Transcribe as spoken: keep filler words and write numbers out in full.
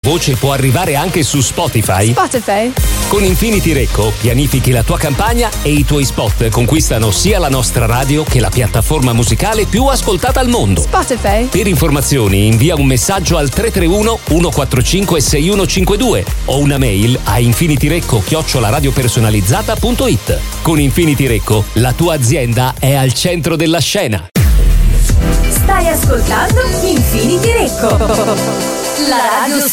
voce può arrivare anche su Spotify? Spotify. Con Infinity Recco pianifichi la tua campagna e i tuoi spot conquistano sia la nostra radio che la piattaforma musicale più ascoltata al mondo. Spotify. Per informazioni invia un messaggio al tre tre uno uno quattro cinque sei uno cinque due o una mail a infinityrecco chiocciola radiopersonalizzata punto it. Con Infinity Recco la tua azienda è al centro della scena. Stai ascoltando Infinity Recco, la radio